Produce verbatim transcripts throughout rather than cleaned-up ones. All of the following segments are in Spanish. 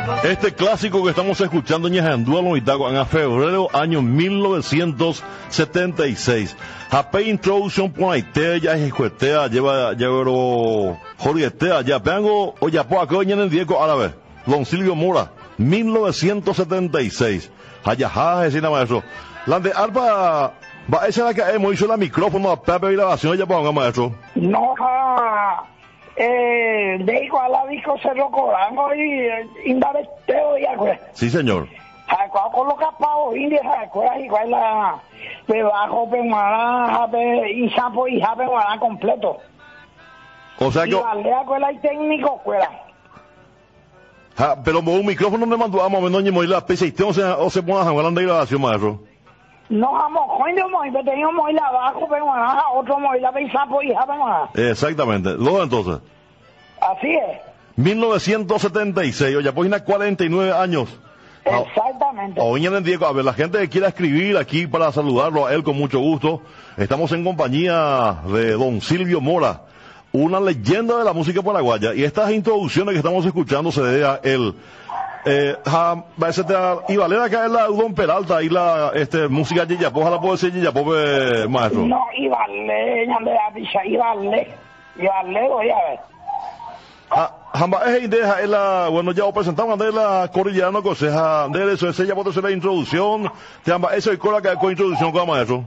Este clásico que estamos escuchando en Ñajandúa, en febrero año mil novecientos setenta y seis. Hape introducción por ahí, ya es escuetea, lleva, lleva, jorgetea, ya vengo, oye, pues acá en el Diego árabe, Don Silvio Mora, mil novecientos setenta y seis. Hayaja, es nada maestro. La de Arpa, va, esa es la que hemos hecho la micrófono a Pepe y grabación, ya ponga maestro. No, ja. Eh, de igual a disco se lo corango y indaveteo y algo. Sí, señor. Cuando coloca pavo india, igual la de bajo peguara, y sapo y jape guará completo. O sea que. Y vale a cuela y técnico cuela. Ja, pero un micrófono me mandó a menos ni morir la P seis o se o se pone a jugar de grabación, maestro. No, vamos, coño, muy, pero teníamos morir abajo, pero otro morir la sapo y jape guará. Exactamente. Luego entonces. Así es. mil novecientos setenta y seis, oye, pues tiene cuarenta y nueve años. Exactamente. Oye, Diego, a ver, la gente que quiera escribir aquí para saludarlo a él con mucho gusto. Estamos en compañía de don Silvio Mora, una leyenda de la música paraguaya. Y estas introducciones que estamos escuchando se debe a él. Eh, ja, y Valera acá es la Udon Peralta y la este, música de Yillapo, ojalá puede ser Yillapo, maestro. No, y vale, ñande la picha, y vale, y vale, voy a ver. Jamás es idea, es la, bueno, ya os presentamos de la Corillano Coseja, de eso, ese ya puede ser la introducción, te amba, eso es con la con introducción con maestro.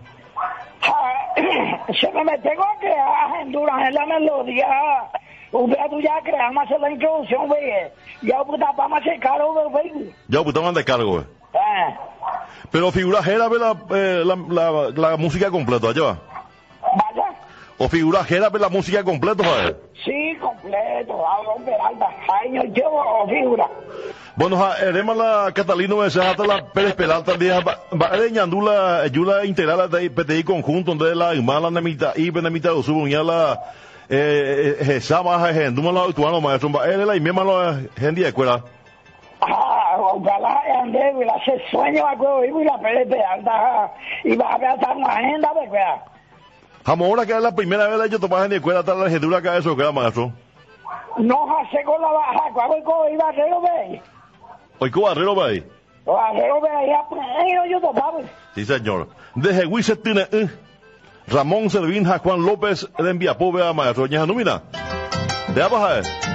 Se me tengo a crear en Honduras en la melodía, usted tú ya crear más la introducción, güey, ya puta para más caro, güey. Ya puta más de cargo, güey. Eh. Pero figura Jera, ve la, eh, la, la, la música completa, ¿ya va? Vaya. ¿O figura Jera, ve la música completa, joder? Sí, completo, hablo Peralta, años llevo o figura. Bueno, ja, erema la Catalino me decía hasta la Pérez Peralta, día, va a ñandula, yula integral de P T I conjunto, donde la imala nemita y benemita de su ya la, eh, esa baja, genduma la actual, maestro, va a la y misma la gente de escuela. Ah, ojalá ande, y la se sueño a cuero, y la Pérez Peralta, y va a ver hasta una agenda de escuela. Jamás ahora que es la primera vez que yo tomaba en la escuela hasta la legislatura que eso queda, maestro. No, hace con la baja, cuando el barrero ve. Hoy con barrero ve. Barrero ve ahí, yo tomaba. Sí, señor. Desde Huiset tiene eh, Ramón Servín, Juan López, de Enviapó, vea, maestro. Ña, no mira. Vea, baja.